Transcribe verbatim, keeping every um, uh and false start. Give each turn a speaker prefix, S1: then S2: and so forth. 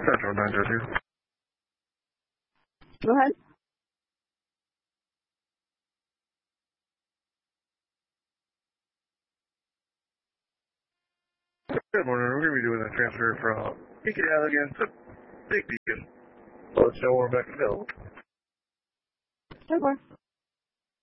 S1: Central nine zero two.
S2: Go ahead.
S1: Good morning. We're going to be doing a transfer from Beacon Allegan to Big Beacon. Let's know we're back available.
S2: Sure.